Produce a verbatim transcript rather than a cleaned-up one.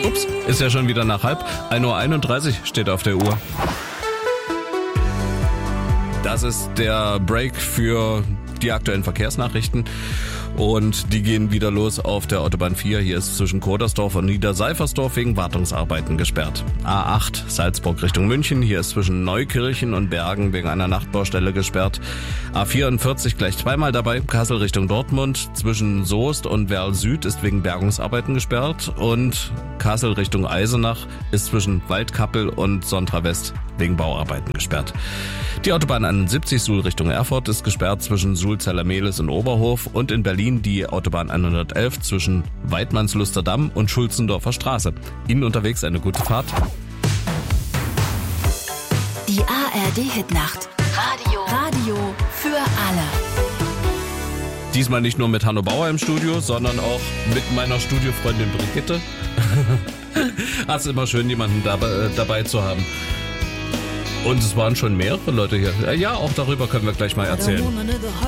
Ups, ist ja schon wieder nach halb. ein Uhr einunddreißig steht auf der Uhr. Das ist der Break für die aktuellen Verkehrsnachrichten. Und die gehen wieder los auf der Autobahn vier. Hier ist zwischen Kodersdorf und Niederseifersdorf wegen Wartungsarbeiten gesperrt. A acht Salzburg Richtung München. Hier ist zwischen Neukirchen und Bergen wegen einer Nachtbaustelle gesperrt. A vierundvierzig gleich zweimal dabei. Kassel Richtung Dortmund. Zwischen Soest und Werl Süd ist wegen Bergungsarbeiten gesperrt. Und Kassel Richtung Eisenach ist zwischen Waldkappel und Sontra West wegen Bauarbeiten gesperrt. Die Autobahn einundsiebzig Suhl Richtung Erfurt ist gesperrt zwischen Suhl-Zellermehlis und Oberhof und in Berlin die Autobahn hundertelf zwischen Weidmannslusterdamm und Schulzendorfer Straße. Ihnen unterwegs eine gute Fahrt. Die A R D-Hitnacht. Radio. Radio für alle. Diesmal nicht nur mit Hanno Bauer im Studio, sondern auch mit meiner Studiofreundin Brigitte. Es ist immer schön, jemanden dabei, äh, dabei zu haben. Und es waren schon mehrere Leute hier. Ja, auch darüber können wir gleich mal erzählen.